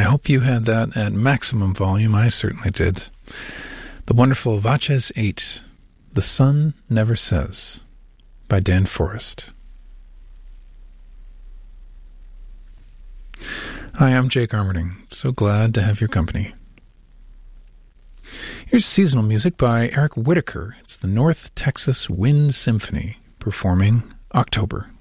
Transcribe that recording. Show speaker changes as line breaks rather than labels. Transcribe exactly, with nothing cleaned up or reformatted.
hope you had that at maximum volume. I certainly did. The wonderful Vaches eight, The Sun Never Says, by Dan Forrest. Hi, I'm Jake Armerding. So glad to have your company. Here's seasonal music by Eric Whitacre. It's the North Texas Wind Symphony performing October.